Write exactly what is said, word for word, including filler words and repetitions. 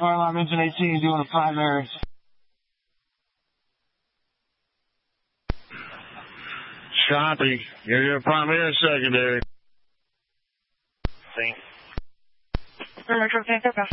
Fire alarm engine eighteen doing a primary. Copy. You're your primary or secondary? Same. Metro Tango,